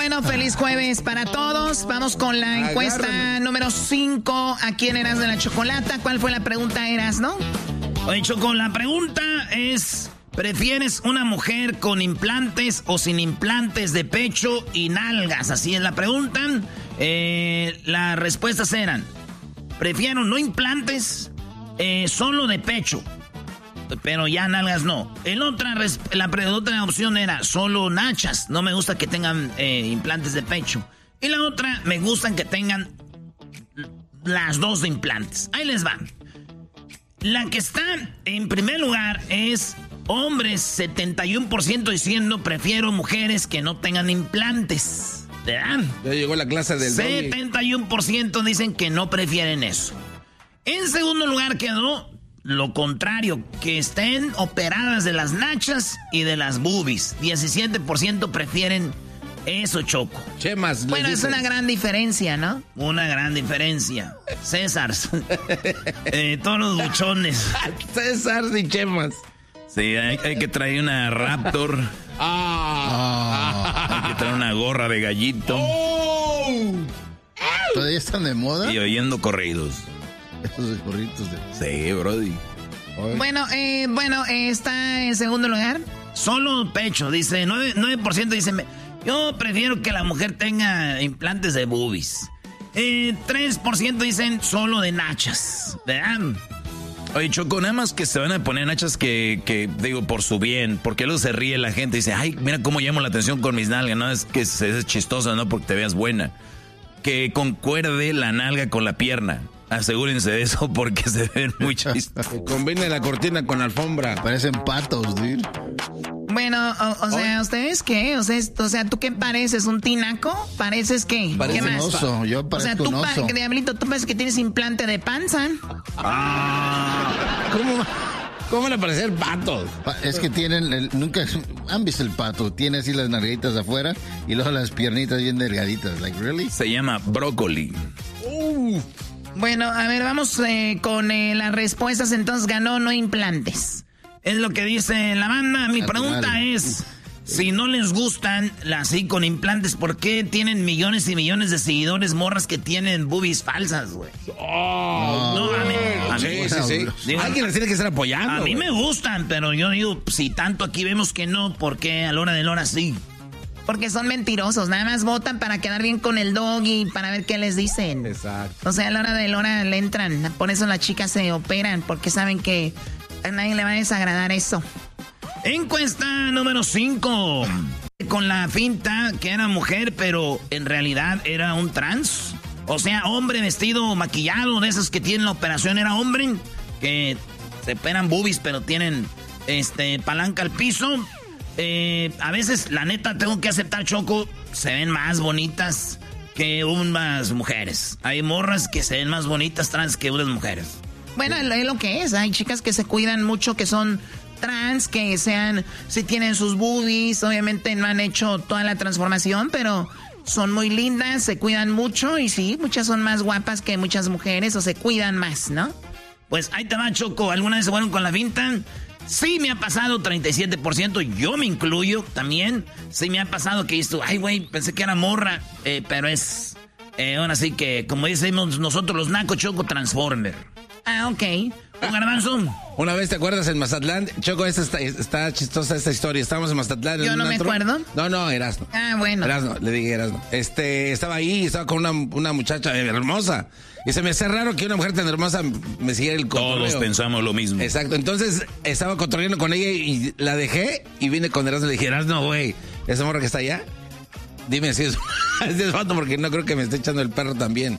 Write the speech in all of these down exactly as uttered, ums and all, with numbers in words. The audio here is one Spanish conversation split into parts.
Bueno, feliz jueves para todos. Vamos con la encuesta Agárrame. número cinco. Aquí en Eras de la Chocolata. ¿Cuál fue la pregunta, Eras, no? Oye, Choco, la pregunta es... ¿prefieres una mujer con implantes o sin implantes de pecho y nalgas? Así es la pregunta. Eh, las respuestas eran... prefiero no implantes, eh, solo de pecho. Pero ya nalgas no. El otra, la otra opción era solo nachas. No me gusta que tengan eh, implantes de pecho. Y la otra, me gustan que tengan las dos de implantes. Ahí les van. La que está en primer lugar es hombres, setenta y uno por ciento diciendo prefiero mujeres que no tengan implantes. ¿Verdad? Ya llegó la clase del setenta y uno por ciento dicen que no prefieren eso. En segundo lugar quedó lo contrario, que estén operadas de las nachas y de las boobies. diecisiete por ciento prefieren eso, Choco. Chemas. Bueno, es una gran diferencia, ¿no? Una gran diferencia. César. eh, todos los buchones. César y chemas. Sí, hay, hay que traer una Raptor. Ah. Hay que traer una gorra de gallito. Oh. ¿Todavía están de moda? Y oyendo corridos. Esos corridos de... Sí, brody. Oye. Bueno, eh, bueno, eh, está en segundo lugar. Solo pecho, dice, nueve por ciento dice, yo prefiero que la mujer tenga implantes de boobies. Eh, tres por ciento dicen solo de nachas. ¿Verdad? Oye, Choco, nada más que se van a poner nachas que, que, digo, por su bien, porque luego se ríe la gente y dice, ay, mira cómo llamo la atención con mis nalgas, no es que se es chistosa, no porque te veas buena. Que concuerde la nalga con la pierna. Asegúrense de eso porque se ven muy chistos. Combine la cortina con la alfombra. Parecen patos, dude. Bueno, o, o sea, ¿ustedes qué? O sea, o sea, ¿tú qué pareces? ¿Un tinaco? ¿Pareces qué? Parece ¿Qué un más? oso, yo parezco o sea, tú, un oso. Pa- Diablito, tú pareces que tienes implante de panza. Ah, ¿Cómo, cómo le parece el pato? Es que tienen, el, nunca han visto el pato, tiene así las nalguitas afuera y luego las piernitas bien delgaditas, like, really? Se llama brócoli. Uh. Bueno, a ver, vamos eh, con eh, las respuestas. Entonces ganó no implantes. Es lo que dice la banda. Mi Natural. pregunta es, si no les gustan las así con implantes, ¿por qué tienen millones y millones de seguidores morras que tienen boobies falsas, güey? Oh, no, a mí, a mí, sí, sí, sí. Digo, Alguien les tiene que estar apoyando. A mí güey. me gustan, pero yo digo, si tanto aquí vemos que no, ¿por qué a la hora de la hora sí? Porque son mentirosos, nada más votan para quedar bien con el doggy, para ver qué les dicen. Exacto. O sea, a la hora de la hora le entran, por eso las chicas se operan, porque saben que a nadie le va a desagradar eso. Encuesta número cinco. Con la finta que era mujer, pero en realidad era un trans. O sea, hombre vestido maquillado, de esos que tienen la operación, era hombre, que se operan boobies, pero tienen este palanca al piso. Eh, a veces, la neta, tengo que aceptar, Choco, se ven más bonitas que unas mujeres. Hay morras que se ven más bonitas trans que unas mujeres. Bueno, es lo que es. Hay chicas que se cuidan mucho, que son trans, que sean, si tienen sus boobies, obviamente no han hecho toda la transformación, pero son muy lindas, se cuidan mucho y sí, muchas son más guapas que muchas mujeres o se cuidan más, ¿no? Pues ahí te va, Choco. ¿Alguna vez se fueron con la finta? Sí me ha pasado, treinta y siete por ciento, yo me incluyo también. Sí me ha pasado que esto, ay güey, pensé que era morra, eh, pero es, eh, ahora sí que, como decimos nosotros los nacos, Choco, Transformer. Ah, ok. ¿Un garbanzo? Una vez, ¿te acuerdas en Mazatlán? Choco, esta está, está chistosa esta historia. Estábamos en Mazatlán. Yo en no un me antro. acuerdo. No, no, Erasno. Ah, bueno. Erasno, le dije Erasno. Este, estaba ahí, estaba con una, una muchacha hermosa. Y se me hace raro que una mujer tan hermosa me siguiera el cotorreo. Todos pensamos lo mismo. Exacto. Entonces, estaba cotorreando con ella y la dejé y vine con Erasno y le dije, Erasno, güey, esa morra que está allá, dime si es, si es vato porque no creo que me esté echando el perro también.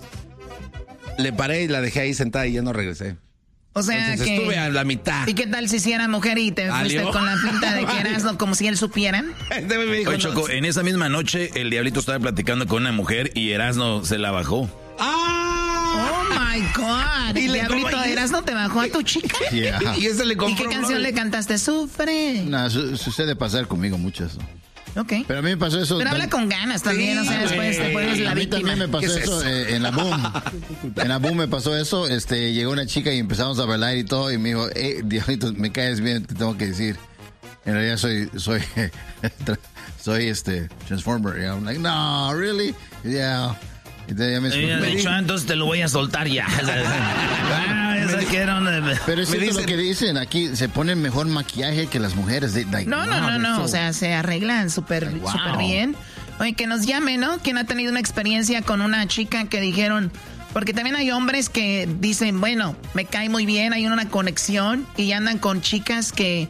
Le paré y la dejé ahí sentada y ya no regresé. O sea Entonces, que... estuve a la mitad. ¿Y qué tal si hiciera mujer y te fuiste ¿Alió? con la pinta de que eras no, como si él supiera? Este me dijo, Oye, Choco, no. en esa misma noche el Diablito estaba platicando con una mujer y Erasno se la bajó. ¡Ah! Oh my God. Y le Diablito, como- Erasno te bajó a tu chica. Yeah. Y ese le ¿Y compró. qué canción le cantaste? Sufre. No, su- sucede pasar conmigo mucho eso. Ok. Pero a mí me pasó eso. Pero habla con ganas también, o sea, después te pones la A mí víctima. también me pasó ¿Qué es eso, eso? eh, en la Boom. En la Boom me pasó eso. Este, llegó una chica y empezamos a bailar y todo. Y me dijo, eh, Diablito, me caes bien, te tengo que decir. En realidad soy, soy, soy este Transformer. Y I'm like, no, really? Yeah. Y te, me me me dicho, entonces te lo voy a soltar ya. ah, esa me, que era una... Pero es dicen, lo que dicen, aquí se ponen mejor maquillaje que las mujeres. De, like, no, no, no, no, no. So... o sea, se arreglan súper like, wow. bien. Oye, que nos llame, ¿no? ¿Quién ha tenido una experiencia con una chica que dijeron... Porque también hay hombres que dicen, bueno, me cae muy bien, hay una conexión y andan con chicas que,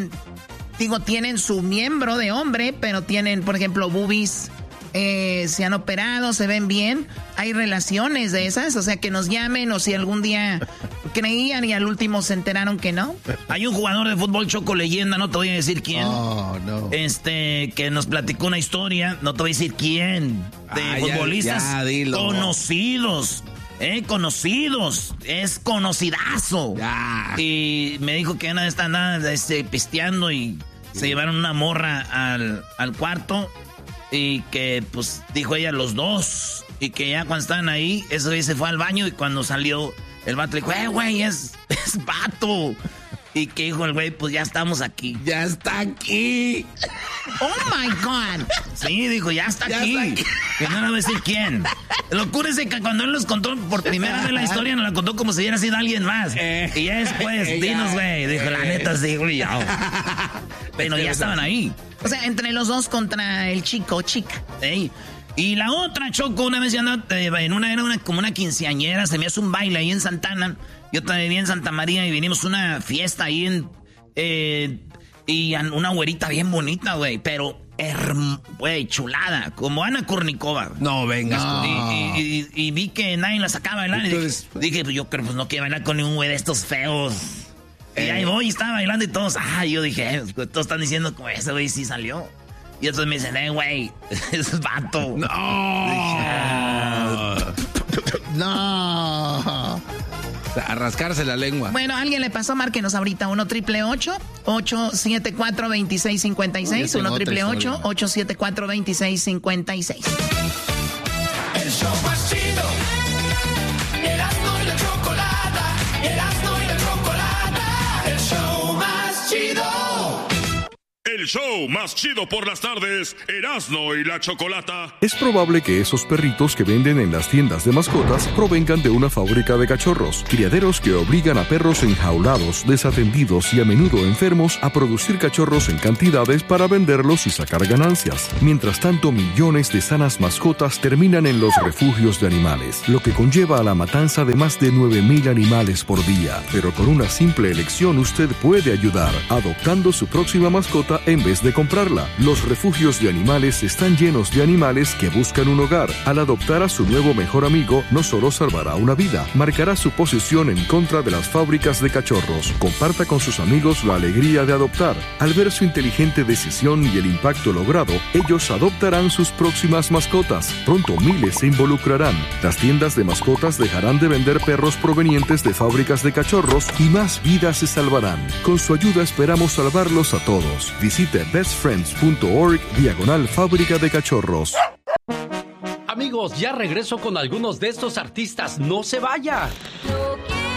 digo, tienen su miembro de hombre, pero tienen, por ejemplo, boobies, eh, se han operado, se ven bien. Hay relaciones de esas, o sea, que nos llamen o si algún día creían y al último se enteraron que no. Hay un jugador de fútbol choco leyenda, no te voy a decir quién. Oh, no. Este, que nos platicó una historia, no te voy a decir quién. De ah, futbolistas ya, ya, conocidos. Eh, conocidos. Es conocidazo. Ya. Y me dijo que una vez estaban este, pisteando y sí. se llevaron una morra al, al cuarto. Y que, pues, dijo ella los dos. Y que ya cuando estaban ahí, ese güey se fue al baño y cuando salió, el vato le dijo, eh, güey, es, es vato. Y que dijo el güey, pues ya estamos aquí. Ya está aquí. Oh my God. Sí, dijo, ya está, ya aquí. está aquí. Que no le voy a decir quién. Lo cura es que cuando él nos contó por primera vez la historia, nos la contó como si hubiera sido alguien más. Eh, y ya después, eh, dinos, güey. Dijo, eh. la neta, sí, güey, ya. Pero ya estaban ahí. O sea, entre los dos contra el chico o chica. Ey. Y la otra, Choco, una vez ya andaba, eh, en una, era una, como una quinceañera, se me hace un baile ahí en Santana. Yo también vivía en Santa María y vinimos a una fiesta ahí en... Eh, y una güerita bien bonita, güey, pero... Güey, chulada, como Ana Kournikova. No, vengas. No. Y, y, y, y vi que nadie la sacaba a bailar. Entonces, y dije, dije, yo creo pues no quiero bailar con ningún güey de estos feos. Eh. Y ahí voy, y estaba bailando y todos, ah, yo dije, eh, todos están diciendo como ese güey sí salió. Y entonces me dicen, eh, güey, es vato. No. Dije, ah. No. A rascarse la lengua. Bueno, alguien le pasó, márquenos ahorita uno triple ocho, ocho siete cuatro, dos seis cinco seis, uno triple ocho, ocho siete cuatro, dos seis cinco seis. El show más chido, Erasmo y la Chocolata, Erasmo y la Chocolata, el show más chido. El show más chido por las tardes, Erasmo y la Chocolata. Es probable que esos perritos que venden en las tiendas de mascotas provengan de una fábrica de cachorros, criaderos que obligan a perros enjaulados, desatendidos y a menudo enfermos a producir cachorros en cantidades para venderlos y sacar ganancias. Mientras tanto, millones de sanas mascotas terminan en los refugios de animales, lo que conlleva a la matanza de más de nueve mil animales por día. Pero con una simple elección usted puede ayudar, adoptando su próxima mascota en vez de comprarla. Los refugios de animales están llenos de animales que buscan un hogar. Al adoptar a su nuevo mejor amigo, no solo salvará una vida, marcará su posición en contra de las fábricas de cachorros. Comparta con sus amigos la alegría de adoptar. Al ver su inteligente decisión y el impacto logrado, ellos adoptarán sus próximas mascotas. Pronto miles se involucrarán. Las tiendas de mascotas dejarán de vender perros provenientes de fábricas de cachorros y más vidas se salvarán. Con su ayuda esperamos salvarlos a todos. Visite bestfriends.org diagonal fábrica de cachorros. Amigos, ya regreso con algunos de estos artistas. ¡No se vaya!